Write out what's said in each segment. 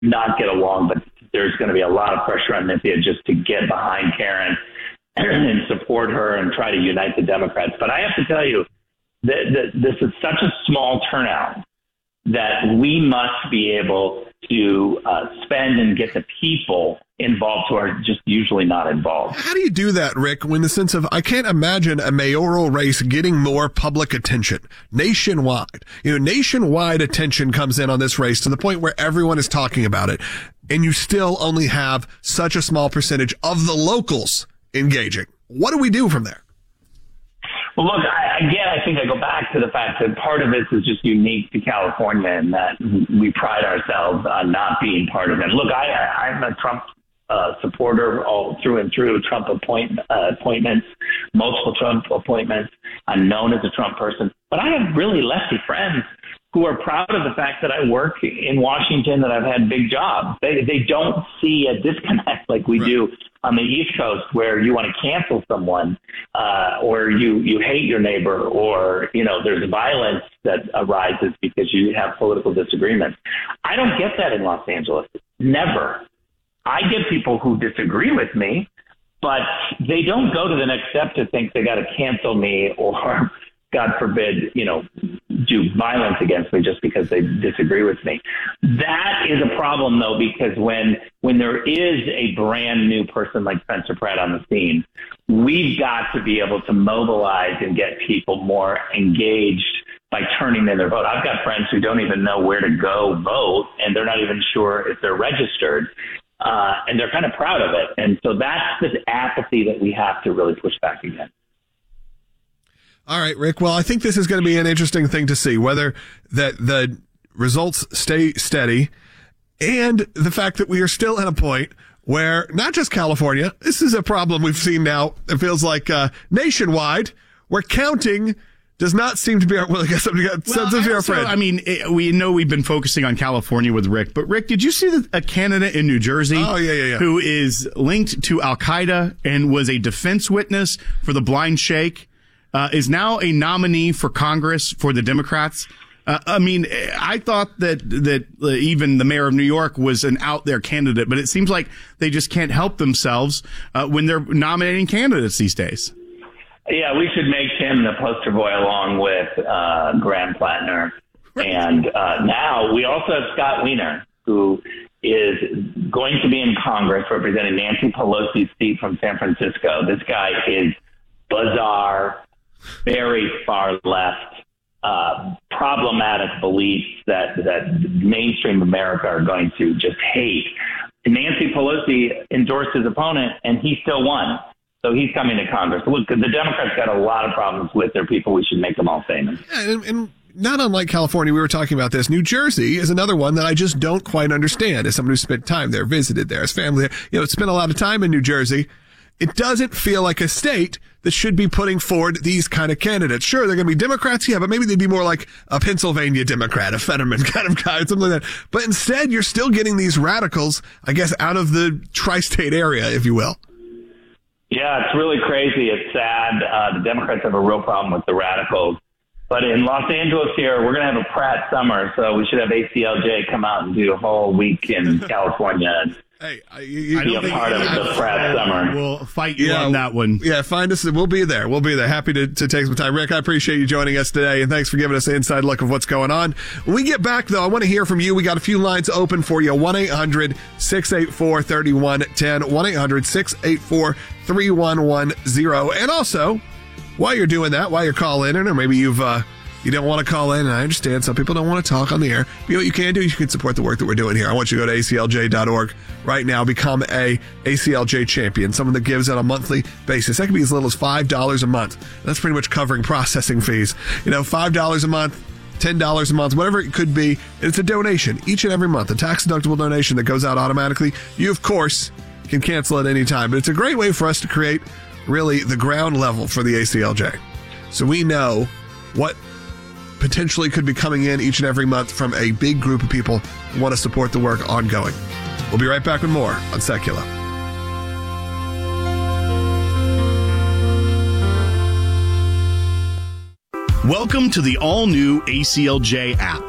not get along, but there's going to be a lot of pressure on Nithya just to get behind Karen and support her and try to unite the Democrats. But I have to tell you that this is such a small turnout that we must be able to spend and get the people involved who are just usually not involved. How do you do that, Rick, when the sense of, I can't imagine a mayoral race getting more public attention nationwide. Nationwide attention comes in on this race to the point where everyone is talking about it. And you still only have such a small percentage of the locals engaging. What do we do from there? Well, look, I think I go back to the fact that part of this is just unique to California and that we pride ourselves on not being part of it. Look, I'm a Trump supporter all through and through. Trump appointments, multiple Trump appointments. I'm known as a Trump person. But I have really lefty friends who are proud of the fact that I work in Washington, that I've had big jobs. They don't see a disconnect like we do on the East Coast, where you want to cancel someone, or you hate your neighbor, or there's violence that arises because you have political disagreements. I don't get that in Los Angeles. Never. I get people who disagree with me, but they don't go to the next step to think they got to cancel me or, God forbid, do violence against me just because they disagree with me. That is a problem, though, because when there is a brand new person like Spencer Pratt on the scene, we've got to be able to mobilize and get people more engaged by turning in their vote. I've got friends who don't even know where to go vote, and they're not even sure if they're registered, and they're kind of proud of it. And so that's the apathy that we have to really push back against. All right, Rick. Well, I think this is going to be an interesting thing to see, whether that the results stay steady and the fact that we are still at a point where not just California, this is a problem we've seen now. It feels like nationwide, where counting does not seem to be our, well, I guess somebody got sense of your friend. I mean, we know we've been focusing on California with Rick, but Rick, did you see a candidate in New Jersey who is linked to Al-Qaeda and was a defense witness for the Blind Sheikh? Is now a nominee for Congress for the Democrats. I mean, I thought that even the mayor of New York was an out there candidate, but it seems like they just can't help themselves when they're nominating candidates these days. Yeah, we should make him the poster boy along with Graham Plattner. And now we also have Scott Wiener, who is going to be in Congress representing Nancy Pelosi's seat from San Francisco. This guy is bizarre, very far left, problematic beliefs that mainstream America are going to just hate. Nancy Pelosi endorsed his opponent, and he still won. So he's coming to Congress. Look, the Democrats got a lot of problems with their people. We should make them all famous. Yeah, and not unlike California, we were talking about this. New Jersey is another one that I just don't quite understand. As someone who spent time there, visited there, as family there, spent a lot of time in New Jersey. It doesn't feel like a state that should be putting forward these kind of candidates. Sure, they're going to be Democrats, but maybe they'd be more like a Pennsylvania Democrat, a Fetterman kind of guy, something like that. But instead, you're still getting these radicals, I guess, out of the tri-state area, if you will. Yeah, it's really crazy. It's sad. The Democrats have a real problem with the radicals. But in Los Angeles here, we're going to have a Pratt summer, so we should have ACLJ come out and do a whole week in California. Hey, be a part of the Pratt summer. We'll fight you on that one. Yeah, find us. We'll be there. We'll be there. Happy to take some time. Rick, I appreciate you joining us today, and thanks for giving us an inside look of what's going on. When we get back, though, I want to hear from you. We got a few lines open for you. 1-800-684-3110. 1-800-684-3110. And also, while you're doing that, while you're calling in, or maybe you don't want to call in, and I understand some people don't want to talk on the air. But what you can do, you can support the work that we're doing here. I want you to go to aclj.org right now. Become a ACLJ champion, someone that gives on a monthly basis. That can be as little as $5 a month. That's pretty much covering processing fees. $5 a month, $10 a month, whatever it could be. It's a donation each and every month, a tax-deductible donation that goes out automatically. You, of course, can cancel at any time. But it's a great way for us to create really the ground level for the ACLJ. So we know what potentially could be coming in each and every month from a big group of people who want to support the work ongoing. We'll be right back with more on Secula. Welcome to the all-new ACLJ app.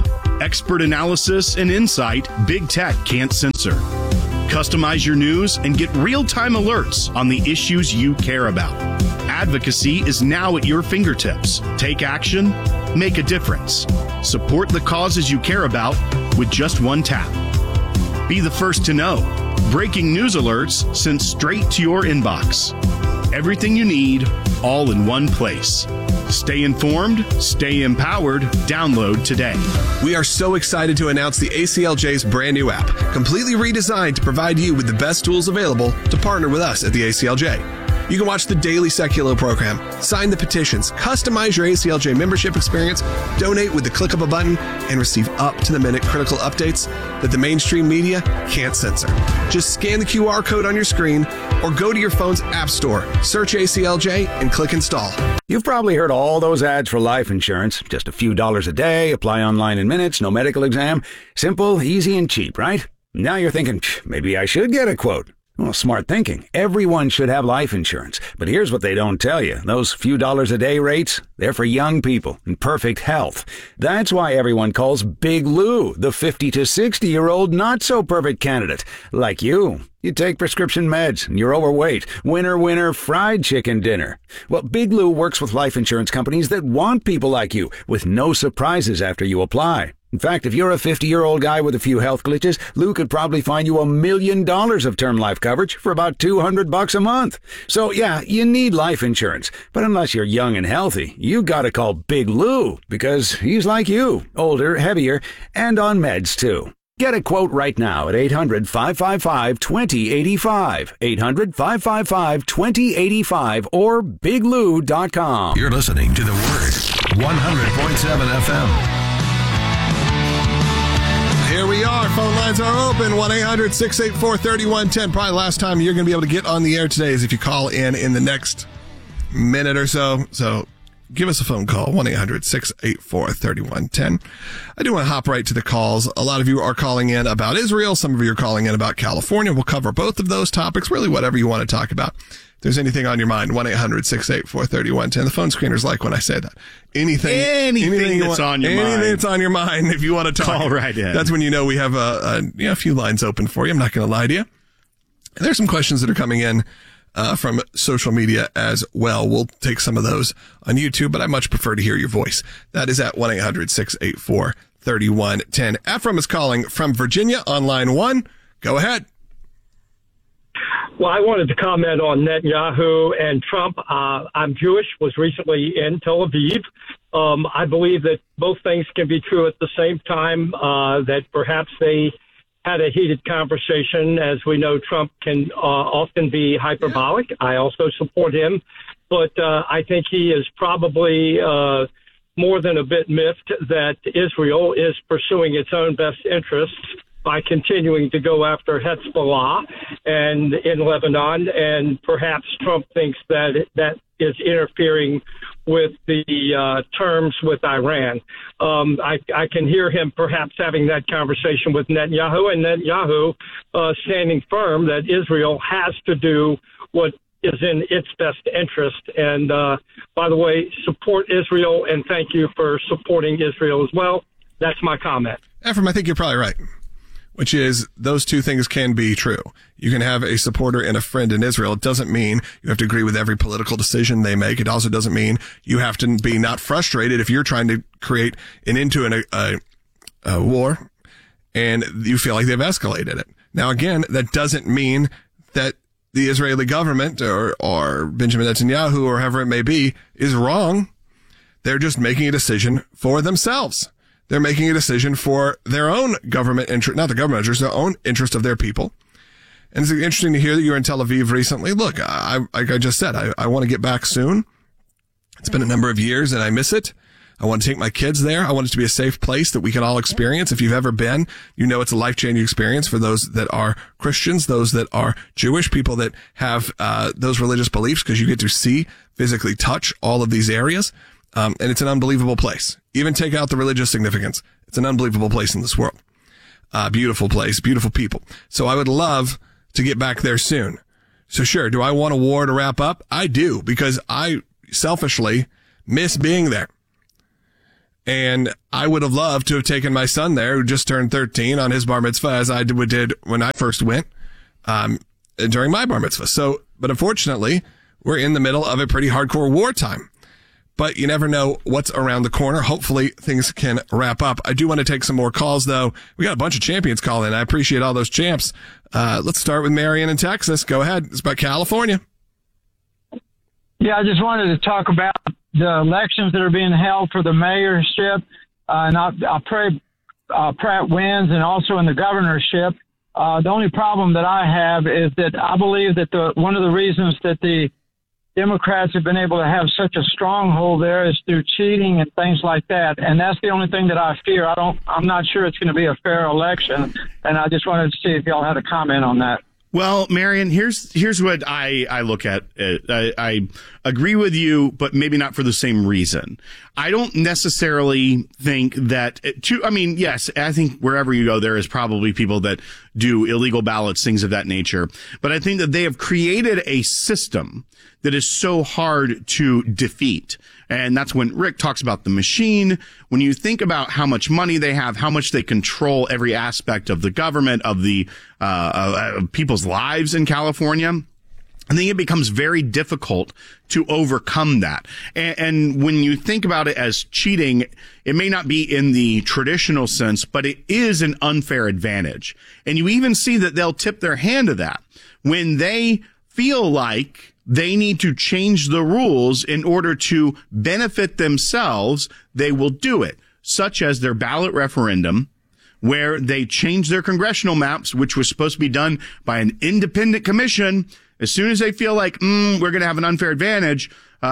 Expert analysis and insight big tech can't censor. Customize your news and get real-time alerts on the issues you care about. Advocacy is now at your fingertips. Take action, make a difference. Support the causes you care about with just one tap. Be the first to know. Breaking news alerts sent straight to your inbox. Everything you need, all in one place. Stay informed, stay empowered. Download today. We are so excited to announce the ACLJ's brand new app, completely redesigned to provide you with the best tools available to partner with us at the ACLJ. You can watch the daily Secular program, sign the petitions, customize your ACLJ membership experience, donate with the click of a button, and receive up-to-the-minute critical updates that the mainstream media can't censor. Just scan the QR code on your screen or go to your phone's app store, search ACLJ, and click install. You've probably heard all those ads for life insurance. Just a few dollars a day, apply online in minutes, no medical exam. Simple, easy, and cheap, right? Now you're thinking, maybe I should get a quote. Well, smart thinking. Everyone should have life insurance. But here's what they don't tell you. Those few dollars a day rates, they're for young people in perfect health. That's why everyone calls Big Lou the 50 to 60-year-old not-so-perfect candidate. Like you. You take prescription meds and you're overweight. Winner, winner, fried chicken dinner. Well, Big Lou works with life insurance companies that want people like you with no surprises after you apply. In fact, if you're a 50-year-old guy with a few health glitches, Lou could probably find you $1 million of term life coverage for about $200 a month. So yeah, you need life insurance. But unless you're young and healthy, you gotta call Big Lou because he's like you, older, heavier, and on meds too. Get a quote right now at 800-555-2085, 800-555-2085, or biglou.com. You're listening to The Word, 100.7 FM. Here we are. Phone lines are open. 1-800-684-3110. Probably last time you're going to be able to get on the air today is if you call in the next minute or so. So give us a phone call, 1-800-684-3110. I do want to hop right to the calls. A lot of you are calling in about Israel. Some of you are calling in about California. We'll cover both of those topics, really whatever you want to talk about. If there's anything on your mind, 1-800-684-3110. The phone screener's like when I say that. Anything that's on your mind. Anything that's on your mind if you want to talk. Call right in. That's when you know we have a few lines open for you. I'm not going to lie to you. And there's some questions that are coming in from social media as well. We'll take some of those on YouTube, but I much prefer to hear your voice. That is at 1-800-684-3110. Ephraim is calling from Virginia on line 1. Go ahead. Well, I wanted to comment on Netanyahu and Trump. I'm Jewish, was recently in Tel Aviv. I believe that both things can be true at the same time, that perhaps they had a heated conversation. As we know, Trump can often be hyperbolic. I also support him, but I think he is probably more than a bit miffed that Israel is pursuing its own best interests by continuing to go after Hezbollah and in Lebanon, and perhaps Trump thinks that that is interfering with the terms with Iran. I can hear him perhaps having that conversation with Netanyahu, and Netanyahu standing firm that Israel has to do what is in its best interest. And by the way, support Israel, and thank you for supporting Israel as well. That's my comment. Ephraim, I think you're probably right, which is those two things can be true. You can have a supporter and a friend in Israel. It doesn't mean you have to agree with every political decision they make. It also doesn't mean you have to be not frustrated if you're trying to create an end to a war and you feel like they've escalated it. Now, again, that doesn't mean that the Israeli government or Benjamin Netanyahu or whoever it may be is wrong. They're just making a decision for themselves. They're making a decision for their own government interest, not the government interest, their own interest of their people. And it's interesting to hear that you were in Tel Aviv recently. Look, like I just said, I want to get back soon. It's been a number of years and I miss it. I want to take my kids there. I want it to be a safe place that we can all experience. If you've ever been, you know it's a life-changing experience for those that are Christians, those that are Jewish, people that have those religious beliefs, because you get to see, physically touch all of these areas. And it's an unbelievable place. Even take out the religious significance. It's an unbelievable place in this world. Beautiful place, beautiful people. So I would love to get back there soon. So sure, do I want a war to wrap up? I do, because I selfishly miss being there. And I would have loved to have taken my son there, who just turned 13, on his bar mitzvah, as I did when I first went during my bar mitzvah. But unfortunately, we're in the middle of a pretty hardcore wartime. But you never know what's around the corner. Hopefully things can wrap up. I do want to take some more calls, though. We got a bunch of champions calling. I appreciate all those champs. Let's start with Marion in Texas. Go ahead. It's about California. Yeah, I just wanted to talk about the elections that are being held for the mayorship. And I pray Pratt wins, and also in the governorship. The only problem that I have is that I believe that one of the reasons that the Democrats have been able to have such a stronghold there is through cheating and things like that. And that's the only thing that I fear. I'm not sure it's going to be a fair election. And I just wanted to see if y'all had a comment on that. Well, Marion, here's what I look at. I agree with you, but maybe not for the same reason. I don't necessarily think that yes, I think wherever you go, there is probably people that do illegal ballots, things of that nature. But I think that they have created a system that is so hard to defeat. And that's when Rick talks about the machine. When you think about how much money they have, how much they control every aspect of the government, of the people's lives in California, I think it becomes very difficult to overcome that. And when you think about it as cheating, it may not be in the traditional sense, but it is an unfair advantage. And you even see that they'll tip their hand to that when they feel like they need to change the rules in order to benefit themselves. They will do it, such as their ballot referendum, where they change their congressional maps, which was supposed to be done by an independent commission. As soon as they feel like, we're going to have an unfair advantage,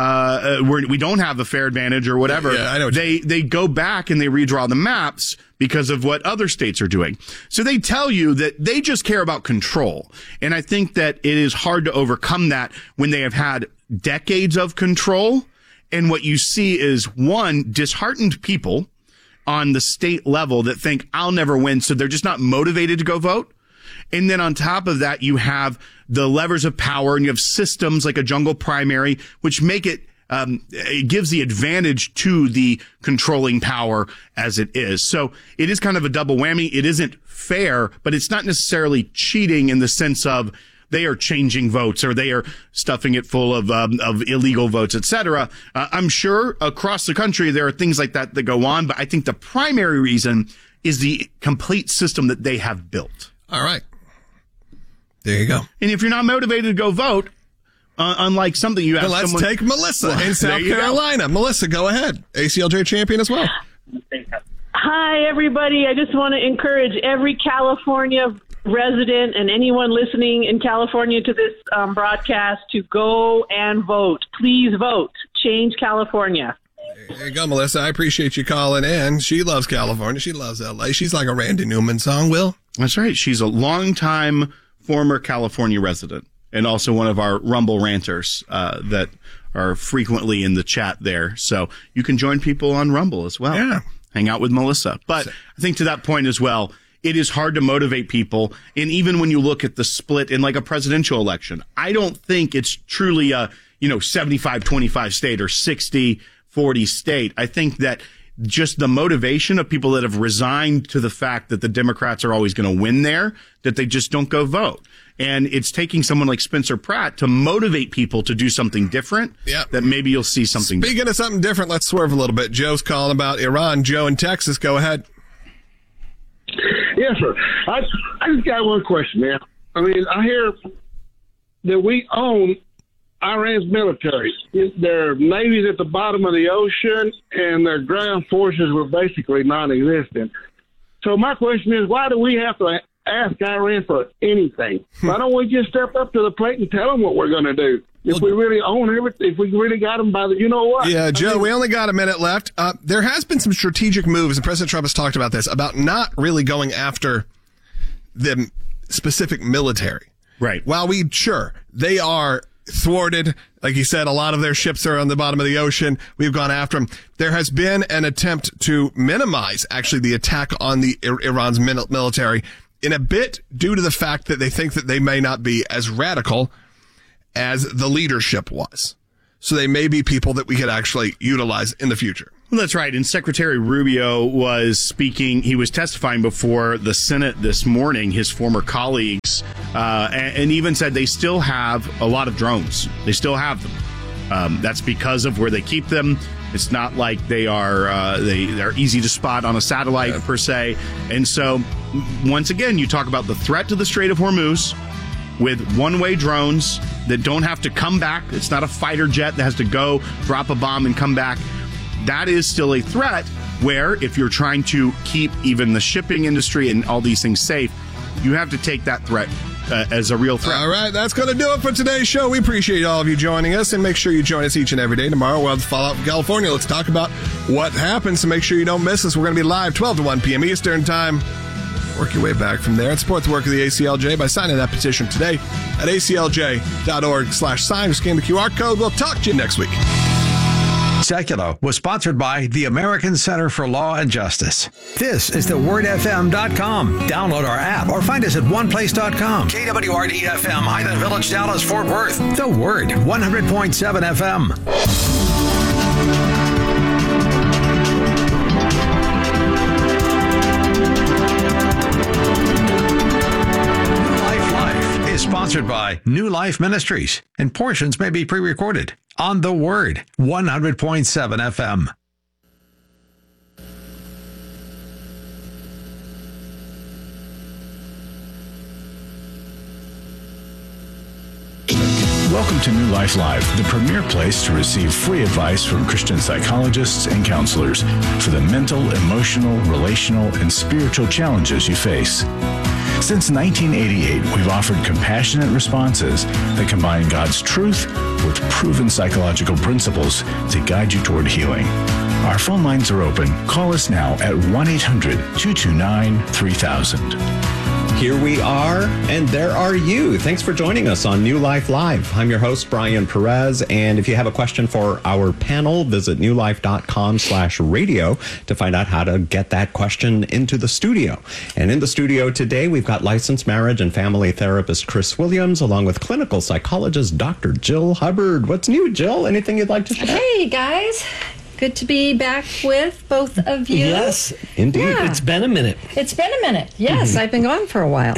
we don't have a fair advantage or whatever, I know they go back and they redraw the maps because of what other states are doing. So they tell you that they just care about control. And I think that it is hard to overcome that when they have had decades of control. And what you see is, one, disheartened people on the state level that think, I'll never win, so they're just not motivated to go vote. And then on top of that, you have the levers of power, and you have systems like a jungle primary, which make it gives the advantage to the controlling power as it is. So it is kind of a double whammy. It isn't fair, but it's not necessarily cheating in the sense of they are changing votes or they are stuffing it full of illegal votes, etc. I'm sure across the country there are things like that that go on, but I think the primary reason is the complete system that they have built. All right. There you go. And if you're not motivated to go vote, unlike something you have, let's take Melissa in South Carolina. Melissa, go ahead. ACLJ champion as well. Hi, everybody. I just want to encourage every California resident and anyone listening in California to this broadcast to go and vote. Please vote. Change California. There you go, Melissa. I appreciate you calling in. She loves California. She loves L.A. She's like a Randy Newman song, Will. That's right. She's a longtime former California resident and also one of our Rumble ranters that are frequently in the chat there. So you can join people on Rumble as well. Yeah. Hang out with Melissa. But I think to that point as well, it is hard to motivate people. And even when you look at the split in like a presidential election, I don't think it's truly a, 75-25 state or 60-40 state. I think that just the motivation of people that have resigned to the fact that the Democrats are always going to win there, that they just don't go vote. And it's taking someone like Spencer Pratt to motivate people to do something different. Yeah. That maybe you'll see something Speaking of something different, let's swerve a little bit. Joe's calling about Iran. Joe in Texas, go ahead. Yes, sir. I just got one question, man. I mean, I hear that we own Iran's military. Their navy's at the bottom of the ocean, and their ground forces were basically non-existent. So my question is, why do we have to ask Iran for anything? Why don't we just step up to the plate and tell them what we're going to do? If we really own everything, if we really got them by the, you know what? Yeah, Joe, we only got a minute left. There has been some strategic moves, and President Trump has talked about this, about not really going after the specific military. Right. While they are thwarted, like he said, a lot of their ships are on the bottom of the ocean. We've gone after them. There has been an attempt to minimize, actually, the attack on the Iran's military in a bit due to the fact that they think that they may not be as radical as the leadership was. So they may be people that we could actually utilize in the future. Well, that's right. And Secretary Rubio was speaking. He was testifying before the Senate this morning, his former colleagues, and even said they still have a lot of drones. They still have them. That's because of where they keep them. It's not like they're easy to spot on a satellite per se. And so, once again, you talk about the threat to the Strait of Hormuz with one-way drones that don't have to come back. It's not a fighter jet that has to go drop a bomb and come back. That is still a threat where if you're trying to keep even the shipping industry and all these things safe, you have to take that threat as a real threat. All right, that's going to do it for today's show. We appreciate all of you joining us, and make sure you join us each and every day. Tomorrow we'll have Fallout from California. Let's talk about what happens, so make sure you don't miss us. We're going to be live 12 to 1 p.m. Eastern Time. Work your way back from there and support the work of the ACLJ by signing that petition today at aclj.org/sign or scan the QR code. We'll talk to you next week. Secular was sponsored by the American Center for Law and Justice. This is thewordfm.com. Download our app or find us at oneplace.com. KWRD-FM, Highland Village, Dallas, Fort Worth. The Word, 100.7 FM. Sponsored by New Life Ministries, and portions may be pre-recorded on The Word, 100.7 FM. Welcome to New Life Live, the premier place to receive free advice from Christian psychologists and counselors for the mental, emotional, relational, and spiritual challenges you face. Since 1988, we've offered compassionate responses that combine God's truth with proven psychological principles to guide you toward healing. Our phone lines are open. Call us now at 1-800-229-3000. Here we are, and there are you. Thanks for joining us on New Life Live. I'm your host, Brian Perez, and if you have a question for our panel, visit newlife.com/radio to find out how to get that question into the studio. And in the studio today, we've got licensed marriage and family therapist Chris Williams, along with clinical psychologist Dr. Jill Hubbard. What's new, Jill? Anything you'd like to share? Hey, guys. Good to be back with both of you. Yes, indeed. Yeah. It's been a minute. It's been a minute. Yes, I've been gone for a while.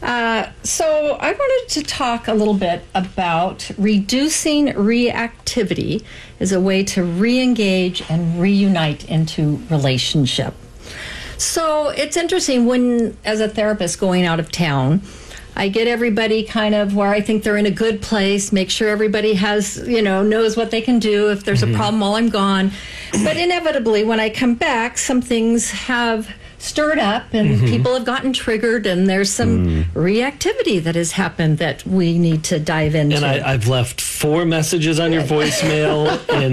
So I wanted to talk a little bit about reducing reactivity as a way to re-engage and reunite into relationship. So it's interesting when, as a therapist going out of town, I get everybody kind of where I think they're in a good place, make sure everybody has, knows what they can do if there's a problem while I'm gone. But inevitably, when I come back, some things have stirred up and people have gotten triggered, and there's some reactivity that has happened that we need to dive into. And I've left 4 messages on your voicemail in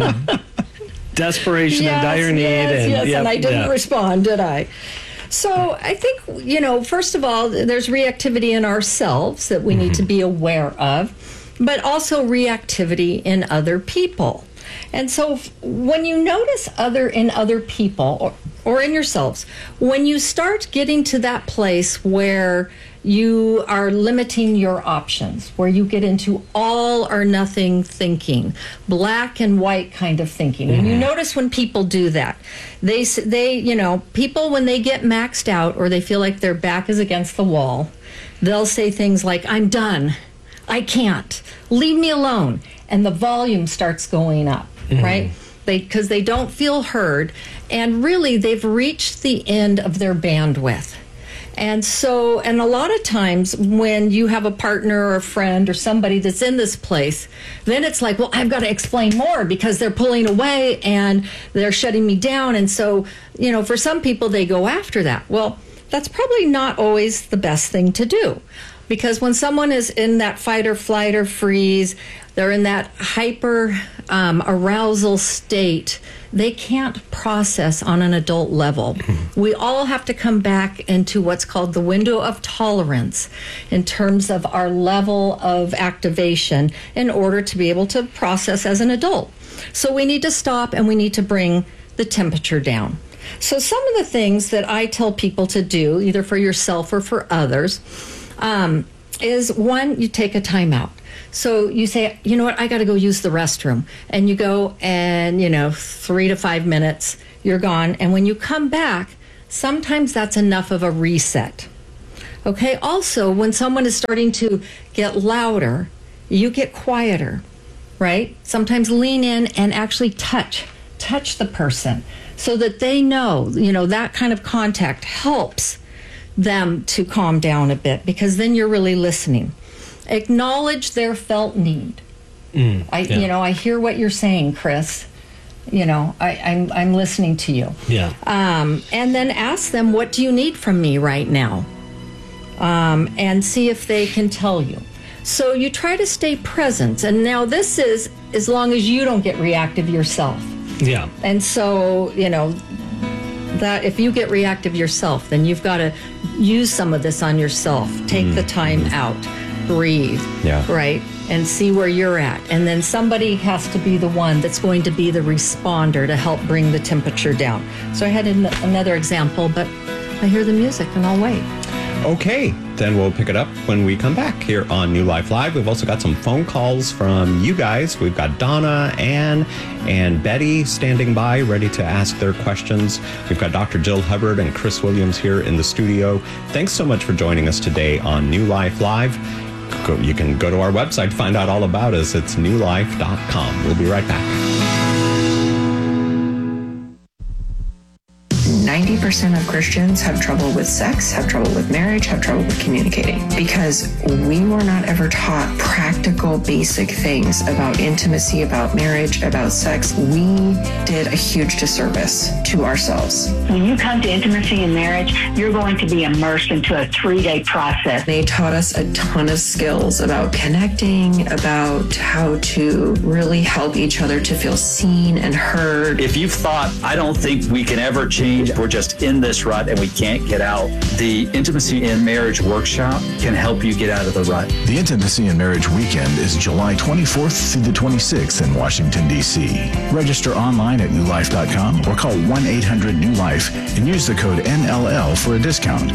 desperation and dire need. Yes, and I didn't respond, did I? So I think, first of all, there's reactivity in ourselves that we need to be aware of, but also reactivity in other people. And so when you notice in other people or in yourselves, when you start getting to that place where you are limiting your options, where you get into all or nothing thinking, black and white kind of thinking. And you notice when people do that, they people, when they get maxed out or they feel like their back is against the wall, they'll say things like, I'm done, I can't, leave me alone. And the volume starts going up, right? Because they don't feel heard. And really, they've reached the end of their bandwidth. And a lot of times when you have a partner or a friend or somebody that's in this place, then it's like, well, I've got to explain more because they're pulling away and they're shutting me down. And so, for some people, they go after that. Well, that's probably not always the best thing to do, because when someone is in that fight or flight or freeze, they're in that hyper arousal state, they can't process on an adult level. We all have to come back into what's called the window of tolerance in terms of our level of activation in order to be able to process as an adult. So we need to stop and we need to bring the temperature down. So some of the things that I tell people to do, either for yourself or for others, is one, you take a time out. So you say, you know what, I got to go use the restroom. And you go and, 3 to 5 minutes, you're gone. And when you come back, sometimes that's enough of a reset. Okay. Also, when someone is starting to get louder, you get quieter, right? Sometimes lean in and actually touch the person so that they know, that kind of contact helps them to calm down a bit, because then you're really listening. Acknowledge their felt need. I hear what you're saying, Chris. I'm listening to you. Yeah. And then ask them, what do you need from me right now? And see if they can tell you. So you try to stay present. And now this is as long as you don't get reactive yourself. Yeah. And so, that if you get reactive yourself, then you've got to use some of this on yourself. Take the time out, breathe, right? And see where you're at. And then somebody has to be the one that's going to be the responder to help bring the temperature down. So I had another example, but I hear the music and I'll wait. Okay, then we'll pick it up when we come back here on New Life Live. We've also got some phone calls from you guys. We've got Donna, Ann, and Betty standing by, ready to ask their questions. We've got Dr. Jill Hubbard and Chris Williams here in the studio. Thanks so much for joining us today on New Life Live. You can go to our website, find out all about us. It's newlife.com. We'll be right back. 90% of Christians have trouble with sex, have trouble with marriage, have trouble with communicating, because we were not ever taught practical, basic things about intimacy, about marriage, about sex. We did a huge disservice to ourselves. When you come to intimacy and marriage, you're going to be immersed into a 3-day process. They taught us a ton of skills about connecting, about how to really help each other to feel seen and heard. If you've thought, I don't think we can ever change, we're just in this rut and we can't get out, the Intimacy in Marriage Workshop can help you get out of the rut. The Intimacy and Marriage Weekend is July 24th through the 26th in Washington, D.C. Register online at newlife.com or call 1-800-NEW-LIFE and use the code NLL for a discount.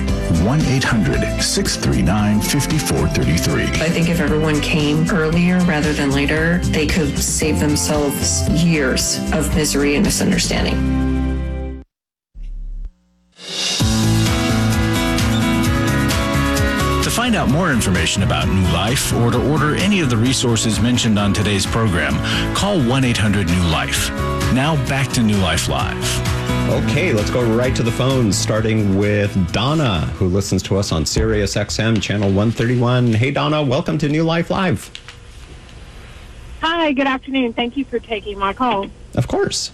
1-800-639-5433. I think if everyone came earlier rather than later, they could save themselves years of misery and misunderstanding. To find out more information about New Life or to order any of the resources mentioned on today's program, call 1-800-NEW-LIFE. Now back to New Life Live. Okay, let's go right to the phones, starting with Donna, who listens to us on Sirius XM channel 131. Hey, Donna, welcome to New Life Live. Hi, good afternoon. Thank you for taking my call. Of course.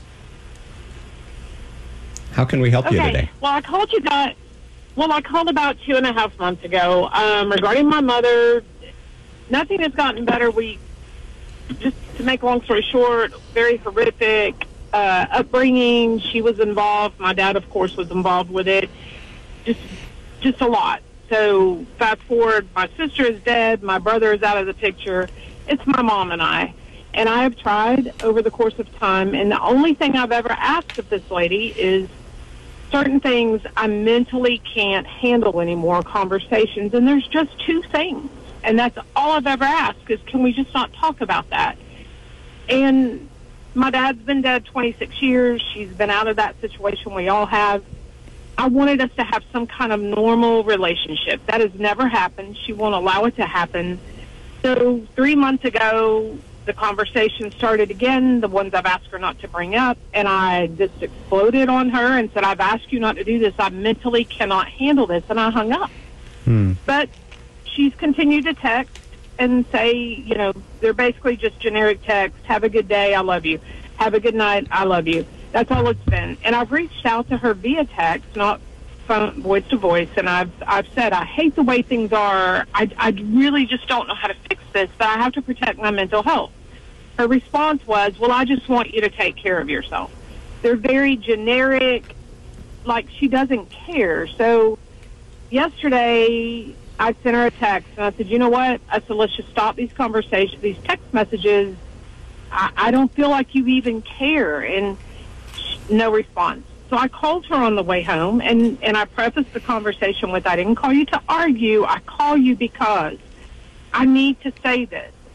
How can we help you today? Well, I called you guys. Well, I called about 2.5 months ago regarding my mother. Nothing has gotten better. Just to make a long story short, very horrific upbringing. She was involved. My dad, of course, was involved with it. Just a lot. So fast forward, my sister is dead. My brother is out of the picture. It's my mom and I. And I have tried over the course of time. And the only thing I've ever asked of this lady is certain things I mentally can't handle anymore, conversations. And there's just 2 things. And that's all I've ever asked is, can we just not talk about that? And my dad's been dead 26 years. She's been out of that situation. We all have. I wanted us to have some kind of normal relationship. That has never happened. She won't allow it to happen. So 3 months ago, the conversation started again, the ones I've asked her not to bring up, and I just exploded on her and said, I've asked you not to do this. I mentally cannot handle this, and I hung up. But she's continued to text and say, they're basically just generic texts. Have a good day, I love you. Have a good night, I love you. That's all it's been. And I've reached out to her via text, not phone, voice to voice, and I've said, I hate the way things are. I really just don't know how to fix this, but I have to protect my mental health. Her response was, well, I just want you to take care of yourself. They're very generic, like she doesn't care. So yesterday, I sent her a text, and I said, you know what? I said, let's just stop these conversations, these text messages. I don't feel like you even care, and no response. So I called her on the way home, and I prefaced the conversation with, I didn't call you to argue. I call you because I need to say this.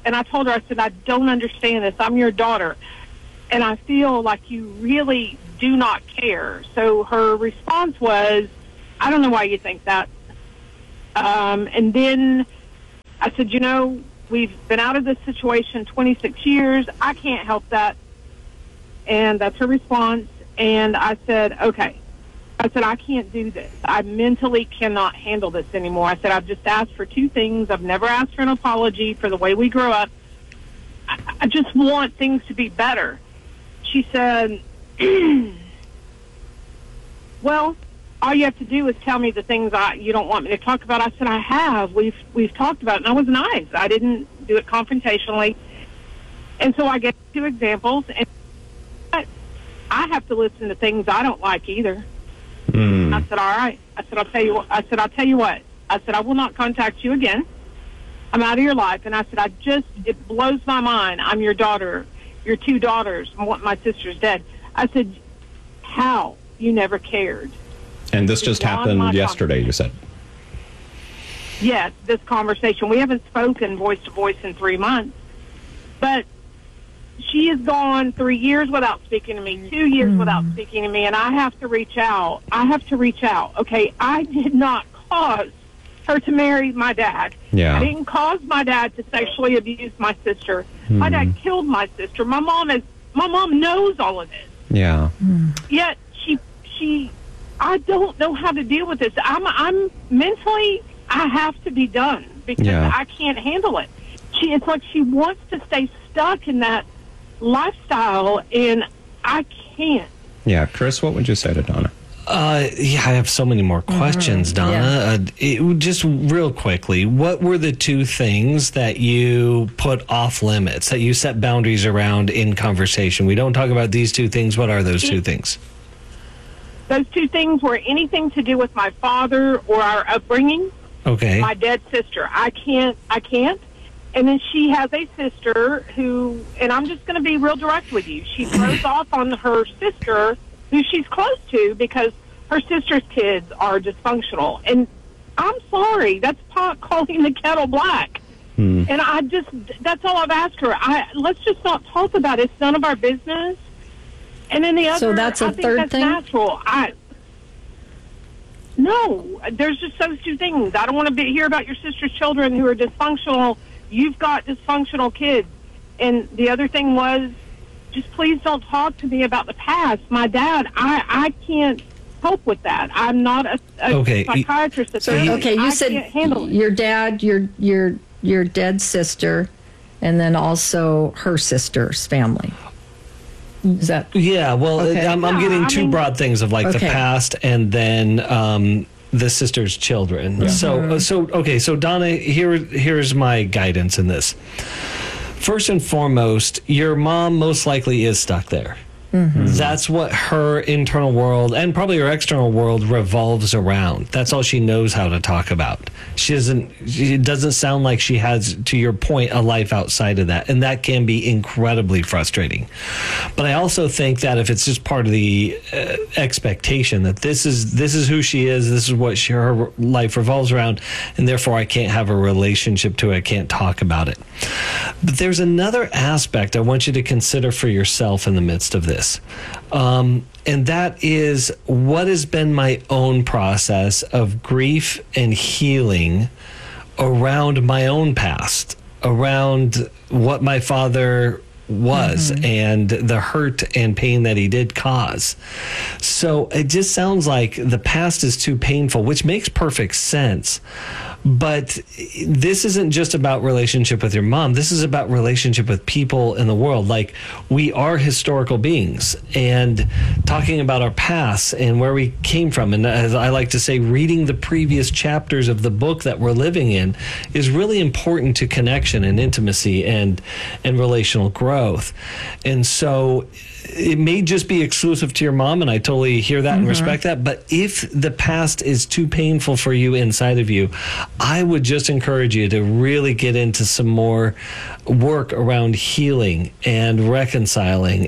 And I told her, I said, I don't understand this. I'm your daughter. And I feel like you really do not care. So her response was, I don't know why you think that. And then I said, you know, we've been out of this situation 26 years. I can't help that. And that's her response. And I said, okay. I said, I can't do this. I mentally cannot handle this anymore. I said, I've just asked for 2 things. I've never asked for an apology for the way we grew up. I just want things to be better. She said, well, all you have to do is tell me the things you don't want me to talk about. I said, I have. We've talked about it, and I was nice. I didn't do it confrontationally. And so I gave 2 examples, and I have to listen to things I don't like either. I said, all right. I said, I'll tell you what. I said, I will not contact you again. I'm out of your life. And I said, it blows my mind. I'm your daughter, your 2 daughters. My sister's dead. I said, how? You never cared. And this just happened yesterday, you said? Yes, this conversation. We haven't spoken voice to voice in 3 months. But she has gone 3 years without speaking to me, 2 years without speaking to me, and I have to reach out. Okay, I did not cause her to marry my dad. Yeah. I didn't cause my dad to sexually abuse my sister. My dad killed my sister. My mom knows all of this. Yeah. Yet I don't know how to deal with this. I'm mentally, I have to be done because I can't handle it. It's like she wants to stay stuck in that lifestyle, and I can't. Yeah, Chris, what would you say to Donna? I have so many more questions, Donna. Just real quickly, what were the 2 things that you put off limits, that you set boundaries around in conversation? We don't talk about these 2 things. What are those 2 things? Those 2 things were anything to do with my father or our upbringing. Okay. My dead sister. I can't. And then she has a sister who, and I'm just going to be real direct with you, she throws off on her sister who she's close to because her sister's kids are dysfunctional. And I'm sorry, that's pot calling the kettle black. And that's all I've asked her. Let's just not talk about it. It's none of our business. And then the other, so that's a I think third that's thing? Natural. No, there's just those 2 things. I don't want to hear about your sister's children who are dysfunctional. You've got dysfunctional kids. And the other thing was, just please don't talk to me about the past. My dad, I can't help with that. I'm not a psychiatrist. You said your dad, your dead sister, and then also her sister's family. Is that? Yeah, well, I'm getting 2 broad things of like the past and then the sister's children. Yeah. So Donna, here's my guidance in this. First and foremost, your mom most likely is stuck there. That's what her internal world and probably her external world revolves around. That's all she knows how to talk about. It doesn't sound like she has, to your point, a life outside of that. And that can be incredibly frustrating. But I also think that if it's just part of the expectation that this is who she is, this is what her life revolves around, and therefore I can't have a relationship to it, I can't talk about it. But there's another aspect I want you to consider for yourself in the midst of this. And that is what has been my own process of grief and healing around my own past, around what my father was and the hurt and pain that he did cause. So it just sounds like the past is too painful, which makes perfect sense. But this isn't just about relationship with your mom. This is about relationship with people in the world. Like, we are historical beings, and talking about our past and where we came from. And as I like to say, reading the previous chapters of the book that we're living in is really important to connection and intimacy and relational growth. And so it may just be exclusive to your mom, and I totally hear that and respect that. But if the past is too painful for you inside of you, I would just encourage you to really get into some more work around healing and reconciling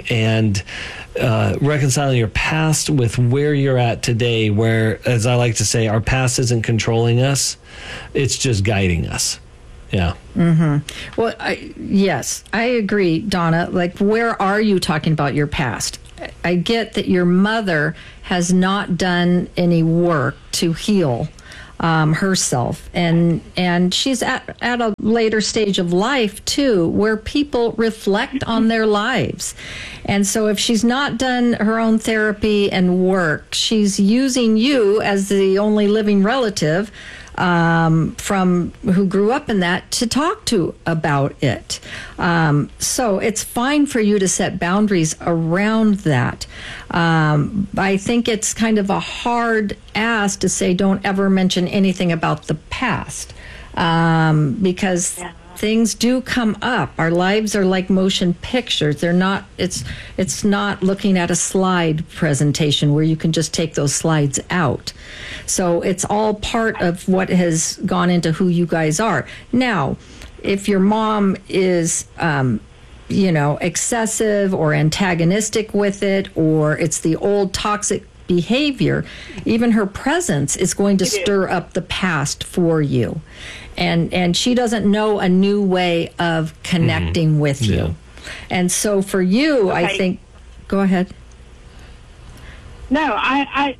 your past with where you're at today, where, as I like to say, our past isn't controlling us, it's just guiding us. Yeah. Mm-hmm. Well, yes, I agree, Donna. Like, where are you talking about your past? I get that your mother has not done any work to heal herself, and she's at a later stage of life too, where people reflect on their lives. And so if she's not done her own therapy and work, she's using you as the only living relative from who grew up in that to talk to about it. So it's fine for you to set boundaries around that. I think it's kind of a hard ask to say don't ever mention anything about the past, because things do come up. Our lives are like motion pictures. They're not, it's not looking at a slide presentation where you can just take those slides out. So it's all part of what has gone into who you guys are. Now, if your mom is, excessive or antagonistic with it, or it's the old toxic behavior, even her presence is going to stir up the past for you. And she doesn't know a new way of connecting with you. And so for you, I think, go ahead. No, I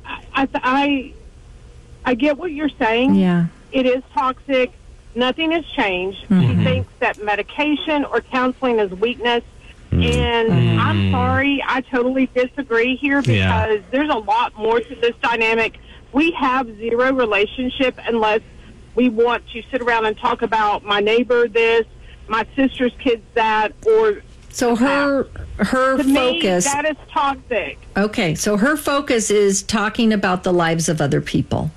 get what you're saying. Yeah. It is toxic. Nothing has changed. She thinks that medication or counseling is weakness. And I'm sorry, I totally disagree here, because there's a lot more to this dynamic. We have zero relationship unless we want to sit around and talk about my neighbor this, my sister's kids that, or... So her to focus... me, that is toxic. Okay, so her focus is talking about the lives of other people.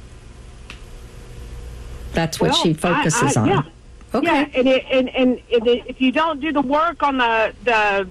That's what she focuses on. Yeah. Okay. Yeah, and if you don't do the work on the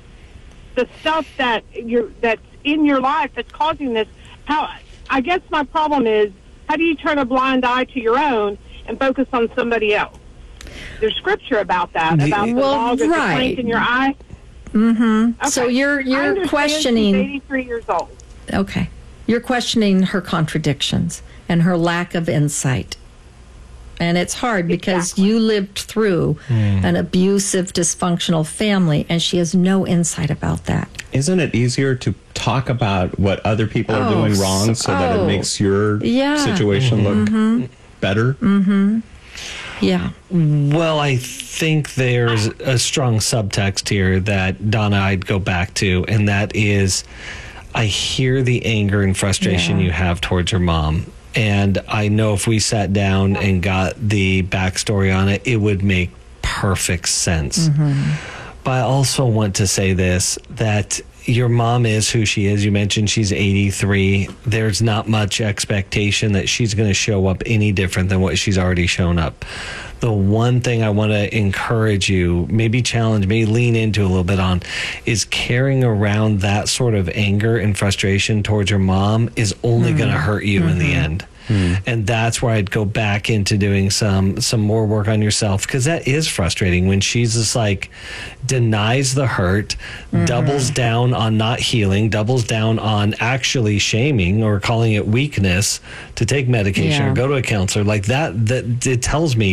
stuff that's in your life that's causing this, I guess my problem is, how do you turn a blind eye to your own and focus on somebody else? There's scripture about that, about the log of the plank in your eye. Mm-hmm. Okay. So you're questioning. She's 83 years old. Okay, you're questioning her contradictions and her lack of insight. And it's hard because you lived through an abusive, dysfunctional family, and she has no insight about that. Isn't it easier to talk about what other people are doing wrong so that it makes your situation look better? Mm-hmm. Yeah. Well, I think there's a strong subtext here that, Donna, I'd go back to, and that is, I hear the anger and frustration you have towards your mom. And I know if we sat down and got the backstory on it, it would make perfect sense. But I also want to say this, that your mom is who she is. You mentioned she's 83. There's not much expectation that she's going to show up any different than what she's already shown up. The one thing I want to encourage you, maybe challenge, maybe lean into a little bit on, is carrying around that sort of anger and frustration towards your mom is only going to hurt you in the end. And that's where I'd go back into doing some more work on yourself, because that is frustrating when she's just like denies the hurt, doubles down on not healing, doubles down on actually shaming or calling it weakness to take medication or go to a counselor. Like that it tells me,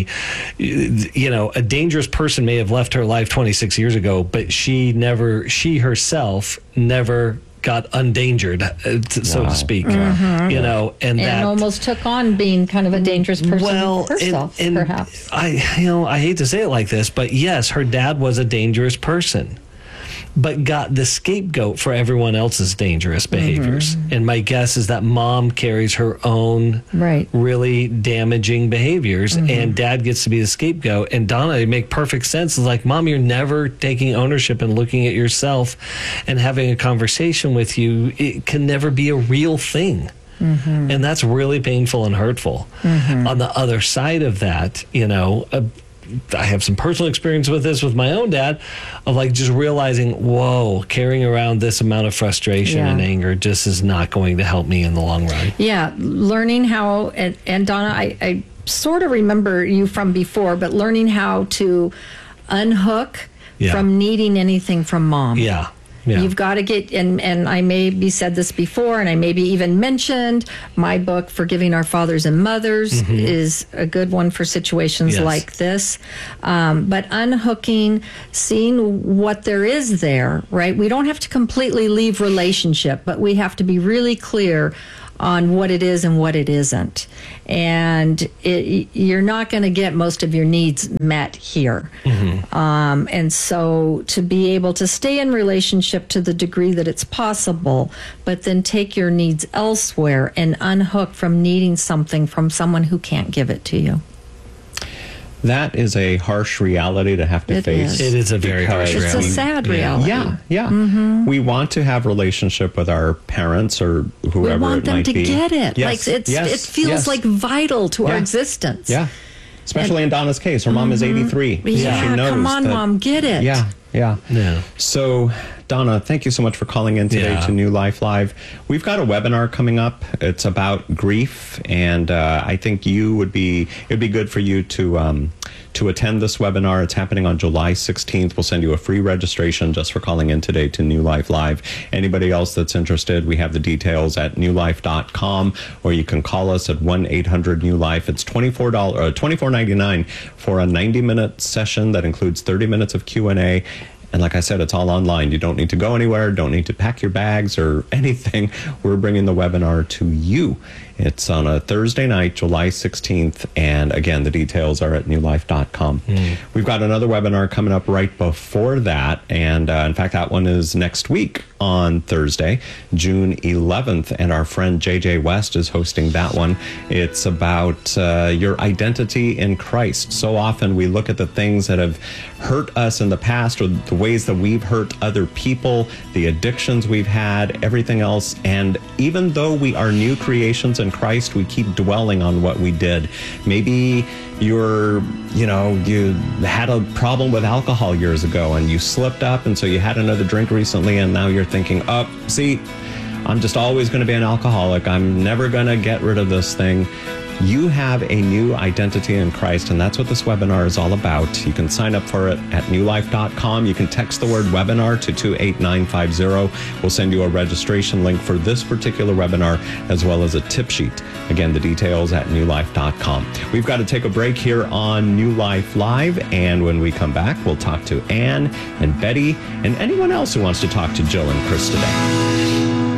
a dangerous person may have left her life 26 years ago, but she herself never got undangered, so to speak. And that almost took on being kind of a dangerous person herself, and perhaps. I hate to say it like this, but yes, her dad was a dangerous person, but got the scapegoat for everyone else's dangerous behaviors. And my guess is that mom carries her own really damaging behaviors, and dad gets to be the scapegoat. And Donna, it make perfect sense. It's like, Mom, you're never taking ownership and looking at yourself and having a conversation with you. It can never be a real thing. And that's really painful and hurtful. On the other side of that, I have some personal experience with this with my own dad, of like just realizing, whoa, carrying around this amount of frustration and anger just is not going to help me in the long run. Yeah, learning how, and Donna, I sort of remember you from before, but learning how to unhook from needing anything from mom. Yeah. You've got to get, and I maybe said this before, and I maybe even mentioned my book, Forgiving Our Fathers and Mothers, is a good one for situations like this. But unhooking, seeing what there is there, right? We don't have to completely leave relationship, but we have to be really clear on what it is and what it isn't. And you're not going to get most of your needs met here. And so to be able to stay in relationship to the degree that it's possible, but then take your needs elsewhere and unhook from needing something from someone who can't give it to you. That is a harsh reality to have to face. It is a very harsh reality. It's a sad reality. Yeah. We want to have relationship with our parents or whoever it might be. We want them to get it. Yes. Like it feels like vital to our existence. Yeah. Especially in Donna's case. Her mom is 83. Yeah, she knows come on, Mom, get it. Yeah. So, Donna, thank you so much for calling in today to New Life Live. We've got a webinar coming up. It's about grief, and I think it'd be good for you to attend this webinar. It's happening on July 16th. We'll send you a free registration just for calling in today to New Life Live. Anybody else that's interested, we have the details at newlife.com, or you can call us at 1-800-NEW-LIFE. It's $24.99 for a 90-minute session that includes 30 minutes of Q&A. And like I said, it's all online. You don't need to go anywhere, don't need to pack your bags or anything. We're bringing the webinar to you. It's on a Thursday night, July 16th. And again, the details are at newlife.com. We've got another webinar coming up right before that. And in fact, that one is next week on Thursday, June 11th. And our friend JJ West is hosting that one. It's about your identity in Christ. So often we look at the things that have hurt us in the past, or the ways that we've hurt other people, the addictions we've had, everything else. And even though we are new creations in Christ, we keep dwelling on what we did. Maybe you had a problem with alcohol years ago and you slipped up, and so you had another drink recently, and now you're thinking, I'm just always going to be an alcoholic. I'm never going to get rid of this thing. You have a new identity in Christ, and that's what this webinar is all about. You can sign up for it at newlife.com. You can text the word webinar to 28950. We'll send you a registration link for this particular webinar, as well as a tip sheet. Again, the details at newlife.com. We've got to take a break here on New Life Live, and when we come back, we'll talk to Anne and Betty and anyone else who wants to talk to Jill and Chris today.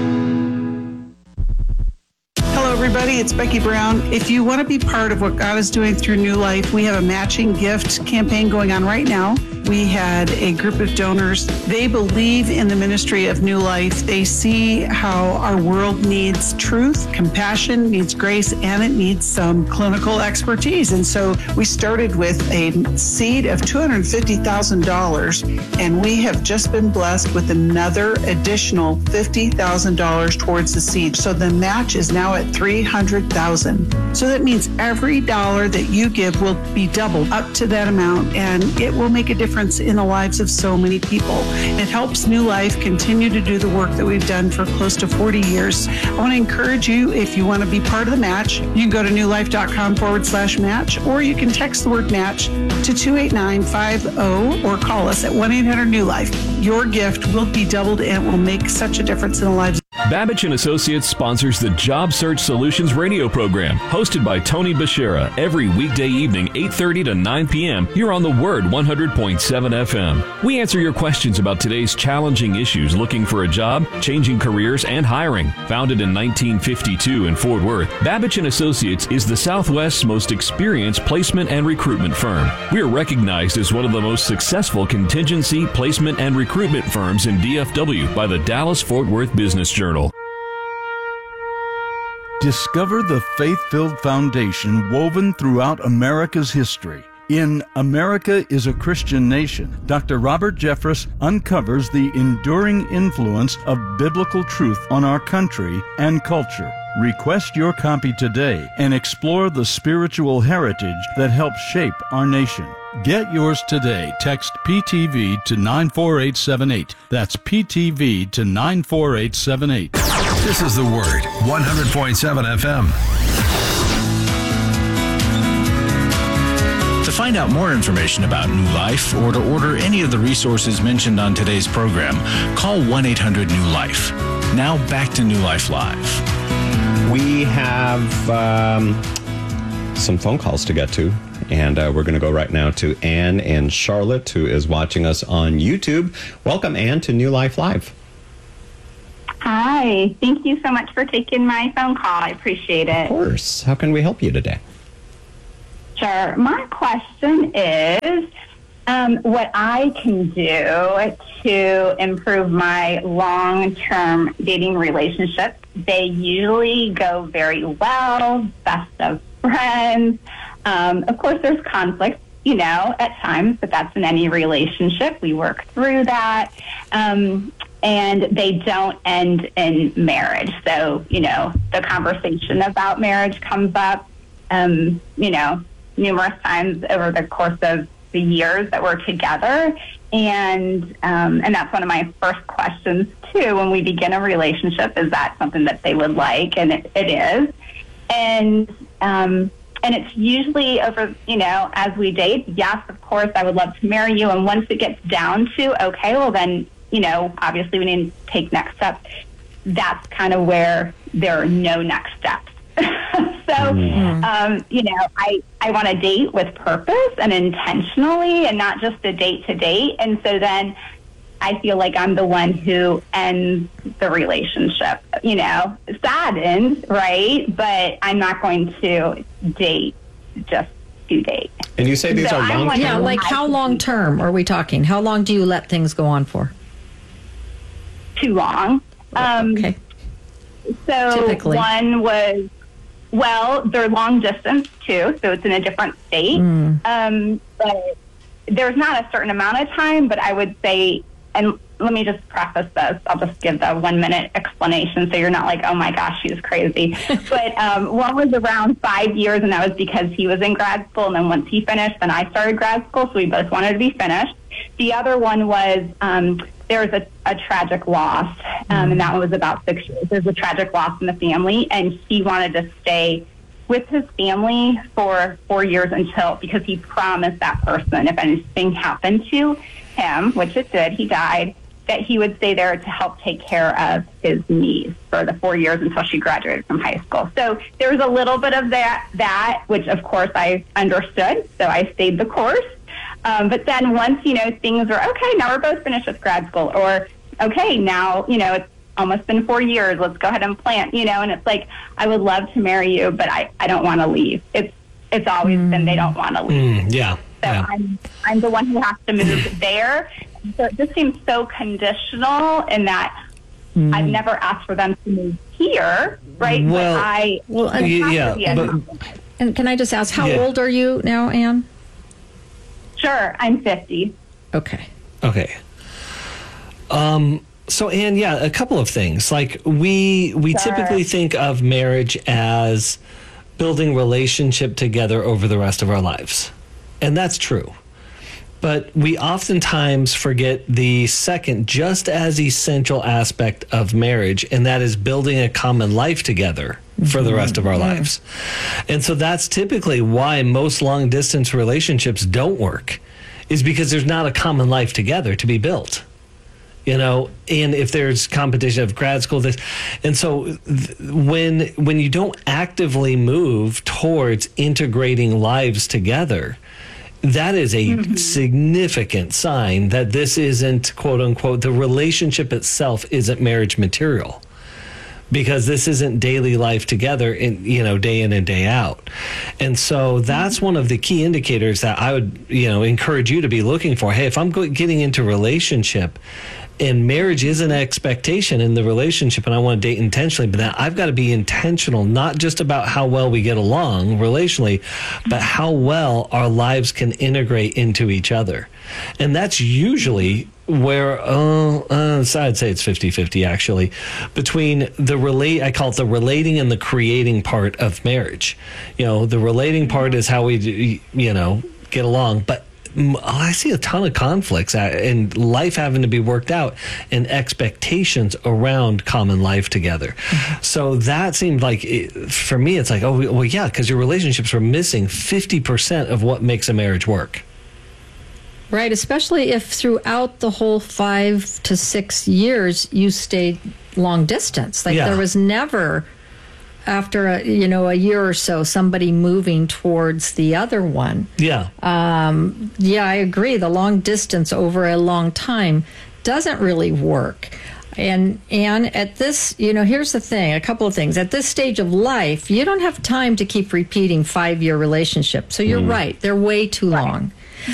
Everybody, it's Becky Brown. If you want to be part of what God is doing through New Life, we have a matching gift campaign going on right now. We had a group of donors. They believe in the ministry of New Life. They see how our world needs truth, compassion, needs grace, and it needs some clinical expertise. And so we started with a seed of $250,000, and we have just been blessed with another additional $50,000 towards the seed. So the match is now at $300,000. So that means every dollar that you give will be doubled up to that amount, and it will make a difference in the lives of so many people. It helps New Life continue to do the work that we've done for close to 40 years. I want to encourage you, if you want to be part of the match, you can go to newlife.com/match, or you can text the word match to 28950 or call us at 1-800-NEW-LIFE. Your gift will be doubled and will make such a difference in the lives. Babbage & Associates sponsors the Job Search Solutions radio program, hosted by Tony Bashera, every weekday evening, 8:30 to 9 p.m. here on the Word 100.7 FM. We answer your questions about today's challenging issues, looking for a job, changing careers, and hiring. Founded in 1952 in Fort Worth, Babbage & Associates is the Southwest's most experienced placement and recruitment firm. We are recognized as one of the most successful contingency, placement, and recruitment firms in DFW by the Dallas-Fort Worth Business Journal. Discover the faith-filled foundation woven throughout America's history. In America is a Christian Nation, Dr. Robert Jeffress uncovers the enduring influence of biblical truth on our country and culture. Request your copy today and explore the spiritual heritage that helped shape our nation. Get yours today. Text PTV to 94878. That's PTV to 94878. This is The Word, 100.7 FM. The find out more information about New Life or to order any of the resources mentioned on today's program, call 1-800-NEW-LIFE. Now back to New Life Live. We have some phone calls to get to, and we're going to go right now to Anne in Charlotte, who is watching us on YouTube. Welcome, Anne, to New Life Live. Hi. Thank you so much for taking my phone call. I appreciate it. Of course. How can we help you today? Sure. My question is what I can do to improve my long-term dating relationships. They usually go very well, best of friends. Of course, there's conflict, at times, but that's in any relationship. We work through that. And they don't end in marriage. So, the conversation about marriage comes up, numerous times over the course of the years that we're together. And that's one of my first questions, too, when we begin a relationship. Is that something that they would like? And it is. And it's usually over, as we date, yes, of course, I would love to marry you. And once it gets down to, okay, well, then, obviously we need to take next steps. That's kind of where there are no next steps. So, I want to date with purpose and intentionally and not just a date to date. And so then I feel like I'm the one who ends the relationship, saddened, right? But I'm not going to date just to date. And you say these are long-term? Yeah, like how long-term are we talking? How long do you let things go on for? Too long. Okay. So typically. One was, they're long distance too, so it's in a different state. But there's not a certain amount of time, but I would say, and let me just preface this, I'll just give the 1 minute explanation so you're not like, oh my gosh, she's crazy. But one was around 5 years, and that was because he was in grad school, and then once he finished, then I started grad school, so we both wanted to be finished. The other one was there was a tragic loss, and that one was about 6 years. There's a tragic loss in the family, and he wanted to stay with his family for 4 years because he promised that person if anything happened to him, which it did, he died, that he would stay there to help take care of his niece for the 4 years until she graduated from high school. So there was a little bit of that, which of course I understood, so I stayed the course. But then once, things were, okay, now we're both finished with grad school, or, okay, now, it's almost been 4 years, let's go ahead and plan, and it's like, I would love to marry you, but I don't want to leave. It's always been they don't want to leave. So I'm the one who has to move there. So it just seems so conditional in that I've never asked for them to move here, right? And can I just ask, how old are you now, Anne? Sure, I'm 50. Okay. So, Anne, a couple of things. Like we typically think of marriage as building relationship together over the rest of our lives. And that's true. But we oftentimes forget the second, just as essential aspect of marriage, and that is building a common life together for the rest of our lives. And so that's typically why most long-distance relationships don't work, is because there's not a common life together to be built. And if there's competition of grad school, and so when you don't actively move towards integrating lives together, that is a significant sign that this isn't, quote unquote, the relationship itself isn't marriage material, because this isn't daily life together day in and day out. And so that's one of the key indicators that I would, encourage you to be looking for. Hey, if I'm getting into relationship and marriage is an expectation in the relationship and I want to date intentionally, but then I've got to be intentional, not just about how well we get along relationally, but how well our lives can integrate into each other. And that's usually where, I'd say it's 50-50 actually, between I call it the relating and the creating part of marriage. The relating part is how we, get along, but I see a ton of conflicts and life having to be worked out and expectations around common life together. So that seemed like, for me, it's like, oh, well, yeah, because your relationships are missing 50% of what makes a marriage work. Right, especially if throughout the whole 5 to 6 years you stayed long distance. Like there was never, after a year or so, somebody moving towards the other one. Yeah. I agree. The long distance over a long time doesn't really work. And at this, here's the thing, a couple of things. At this stage of life, you don't have time to keep repeating 5-year relationships. So you're right. They're way too long.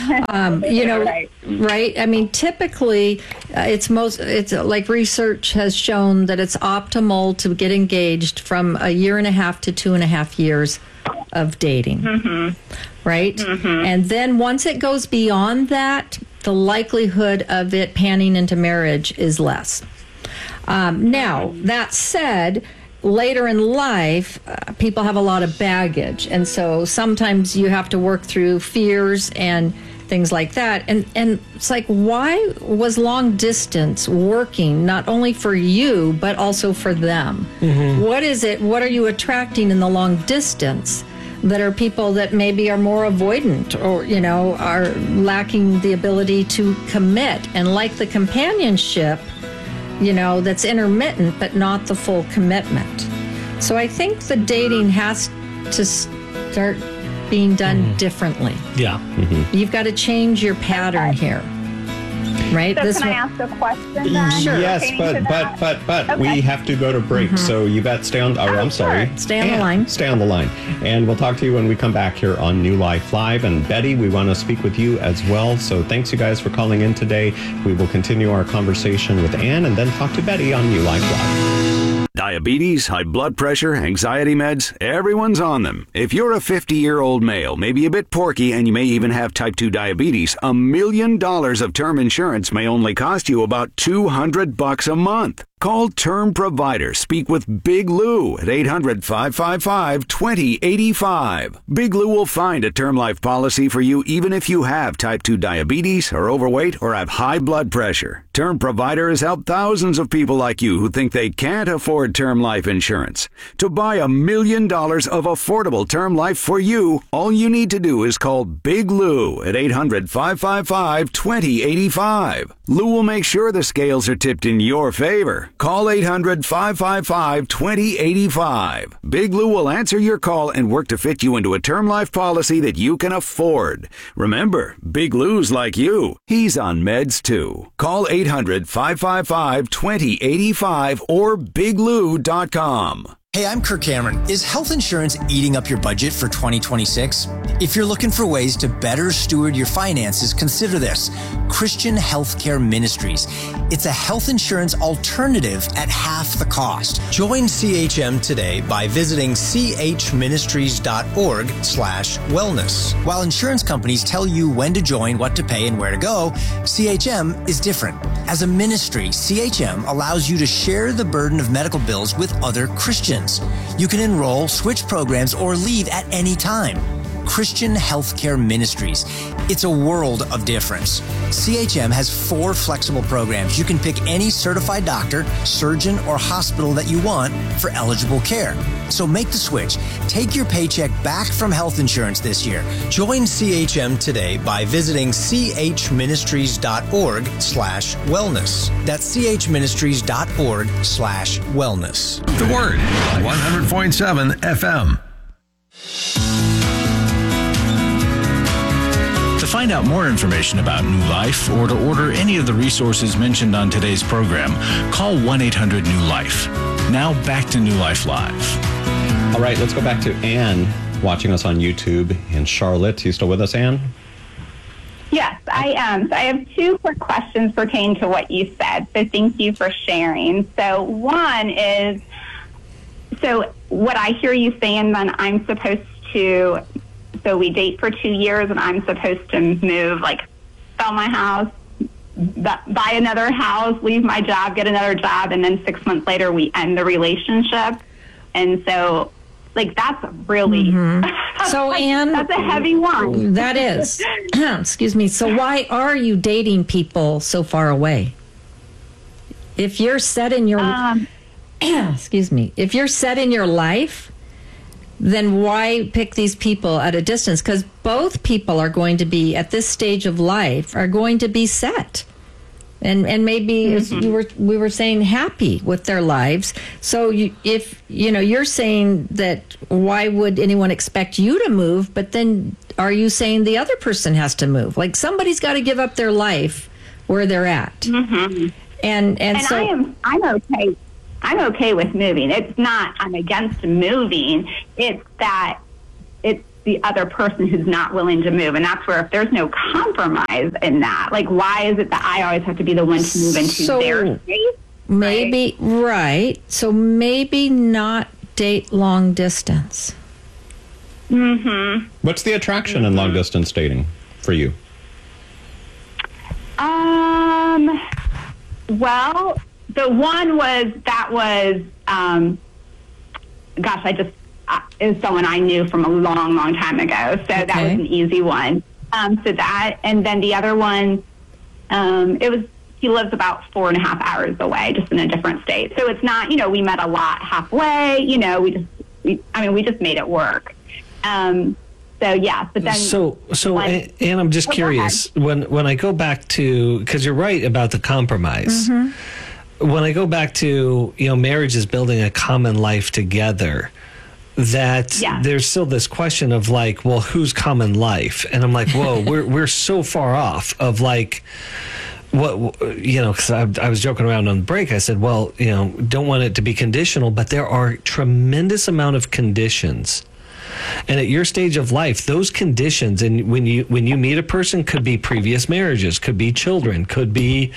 Right. I mean, typically it's like research has shown that it's optimal to get engaged from 1.5 years to 2.5 years of dating. Right. And then once it goes beyond that, the likelihood of it panning into marriage is less. Now, that said, later in life, people have a lot of baggage. And so sometimes you have to work through fears and things like that. And it's like, why was long distance working not only for you, but also for them? What is it? What are you attracting in the long distance that are people that maybe are more avoidant or, are lacking the ability to commit and like the companionship, that's intermittent, but not the full commitment. So I think the dating has to start being done differently. Yeah. You've got to change your pattern here. Right? So can I ask a question then? Sure. Yes, but we have to go to break. So Yvette, stay on. I'm sorry. Stay on the line. Stay on the line, and we'll talk to you when we come back here on New Life Live. And Betty, we want to speak with you as well. So thanks, you guys, for calling in today. We will continue our conversation with Ann, and then talk to Betty on New Life Live. Diabetes, high blood pressure, anxiety meds, everyone's on them. If you're a 50-year-old male, maybe a bit porky, and you may even have type 2 diabetes, $1 million of term insurance may only cost you about $200 a month. Call Term Provider. Speak with Big Lou at 800-555-2085. Big Lou will find a term life policy for you even if you have type 2 diabetes, are overweight, or have high blood pressure. Term Provider has helped thousands of people like you who think they can't afford term life insurance. To buy $1 million of affordable term life for you, all you need to do is call Big Lou at 800-555-2085. Lou will make sure the scales are tipped in your favor. Call 800-555-2085. Big Lou will answer your call and work to fit you into a term life policy that you can afford. Remember, Big Lou's like you. He's on meds too. Call 800-555-2085 or biglou.com. Hey, I'm Kirk Cameron. Is health insurance eating up your budget for 2026? If you're looking for ways to better steward your finances, consider this: Christian Healthcare Ministries. It's a health insurance alternative at half the cost. Join CHM today by visiting chministries.org/wellness. While insurance companies tell you when to join, what to pay, and where to go, CHM is different. As a ministry, CHM allows you to share the burden of medical bills with other Christians. You can enroll, switch programs, or leave at any time. Christian Healthcare Ministries. It's a world of difference. CHM has 4 flexible programs. You can pick any certified doctor, surgeon, or hospital that you want for eligible care. So make the switch. Take your paycheck back from health insurance this year. Join CHM today by visiting chministries.org/wellness. That's chministries.org/wellness. The Word, 100.7 FM. To find out more information about New Life or to order any of the resources mentioned on today's program, call 1-800-NEW-LIFE. Now back to New Life Live. All right, let's go back to Ann watching us on YouTube in Charlotte. You still with us, Ann? Yes, I am. So I have 2 quick questions pertaining to what you said. So thank you for sharing. So one is, so what I hear you saying, then I'm supposed to, so we date for 2 years and I'm supposed to move, like sell my house, buy another house, leave my job, get another job, and then 6 months later we end the relationship. And so Like, that's really, so Anne, that's a heavy one. That is. Excuse me. So why are you dating people so far away? If you're set in your, excuse me, if you're set in your life, then why pick these people at a distance? Because both people are going to be, at this stage of life, are going to be set. And maybe, as we were saying, happy with their lives. So if you're saying that, why would anyone expect you to move? But then are you saying the other person has to move? Like, somebody's got to give up their life where they're at. Mm-hmm. And so I'm okay. I'm okay with moving. It's not I'm against moving. It's that it's the other person who's not willing to move. And that's where, if there's no compromise in that, like, why is it that I always have to be the one to move into their space? Maybe, right. So maybe not date long distance. Mm-hmm. What's the attraction in long distance dating for you? Well, the one was, is someone I knew from a long, long time ago. So that was an easy one. So that, and then the other one, he lives about 4.5 hours away, just in a different state. So it's not, we met a lot halfway, we just made it work. So yeah, but then and I'm just curious, when I go back to, because you're right about the compromise. Mm-hmm. When I go back to, marriage is building a common life together, that there's still this question of like, well, whose common life? And I'm like, whoa, we're so far off of like, what, because I was joking around on the break. I said, well, don't want it to be conditional, but there are tremendous amount of conditions. And at your stage of life, those conditions, and when you meet a person, could be previous marriages, could be children, could be,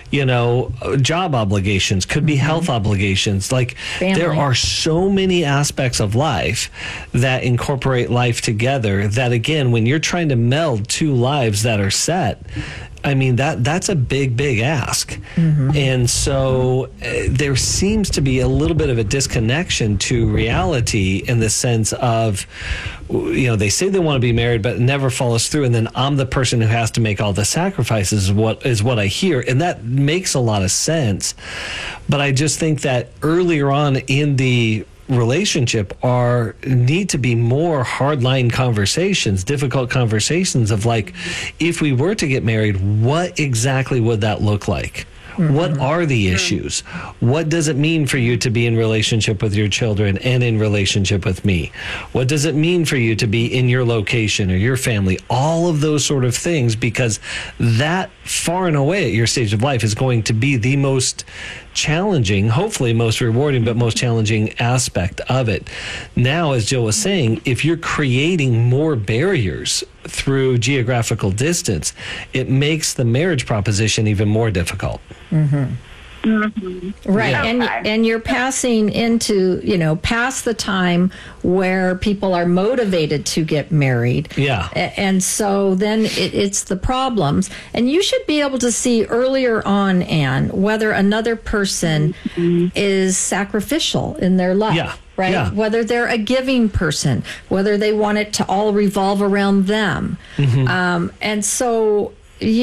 job obligations, could be health obligations. Like, family. There are so many aspects of life that incorporate life together that, again, when you're trying to meld two lives that are set, I mean, that's a big, big ask. Mm-hmm. And so there seems to be a little bit of a disconnection to reality in the sense of, they say they want to be married, but it never follows through. And then I'm the person who has to make all the sacrifices, is what I hear. And that makes a lot of sense. But I just think that earlier on in the relationship need to be more hardline conversations, difficult conversations of like, if we were to get married, what exactly would that look like? Mm-hmm. What are the issues? What does it mean for you to be in relationship with your children and in relationship with me? What does it mean for you to be in your location or your family? All of those sort of things, because that far and away at your stage of life is going to be the most challenging, hopefully most rewarding, but most challenging aspect of it. Now, as Jill was saying, if you're creating more barriers through geographical distance, it makes the marriage proposition even more difficult. Mm-hmm. Mm-hmm. Right. Yeah. And you're passing into, past the time where people are motivated to get married. Yeah. And so then it's the problems. And you should be able to see earlier on, Anne, whether another person is sacrificial in their life. Yeah. Right? Yeah. Whether they're a giving person, whether they want it to all revolve around them. Mm-hmm. And so,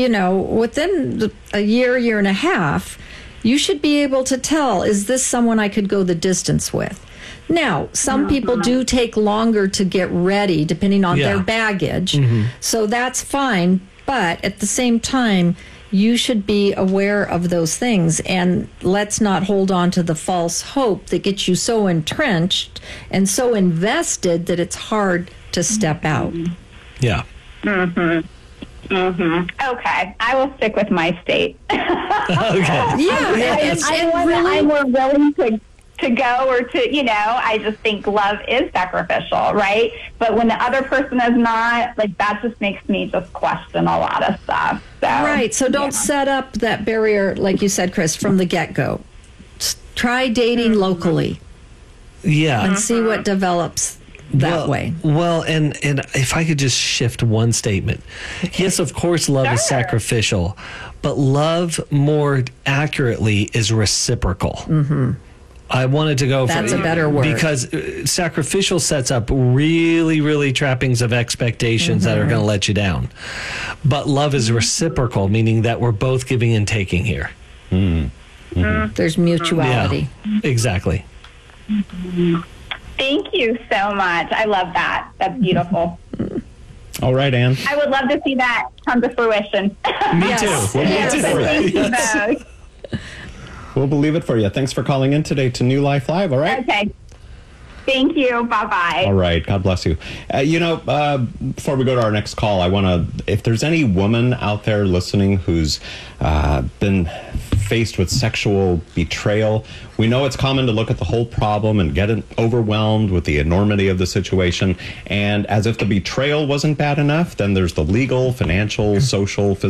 within a year and a half, you should be able to tell, is this someone I could go the distance with? Now, some people do take longer to get ready, depending on their baggage. Mm-hmm. So that's fine. But at the same time, you should be aware of those things. And let's not hold on to the false hope that gets you so entrenched and so invested that it's hard to step out. Yeah. Mm-hmm. Mm-hmm. Okay, I will stick with my state. Okay. Yeah, I'm more willing to go or to, I just think love is sacrificial, right? But when the other person is not, like, that just makes me just question a lot of stuff. So, right, so don't set up that barrier, like you said, Chris, from the get-go. Try dating locally. Yeah. And see what develops that way. Well, and if I could just shift one statement. Okay. Yes, of course, love is sacrificial, but love more accurately is reciprocal. Mm-hmm. I wanted to go That's a better word. Because sacrificial sets up really, really trappings of expectations that are going to let you down. But love is reciprocal, meaning that we're both giving and taking here. There's mutuality. Yeah, exactly. Thank you so much. I love that. That's beautiful. All right, Ann. I would love to see that come to fruition. Me too. Thank you both. We'll believe it for you. Thanks for calling in today to New Life Live, all right? Okay. Thank you. Bye-bye. All right. God bless you. Before we go to our next call, I want to, if there's any woman out there listening who's been faced with sexual betrayal, we know it's common to look at the whole problem and get overwhelmed with the enormity of the situation. And as if the betrayal wasn't bad enough, then there's the legal, financial, social, physical,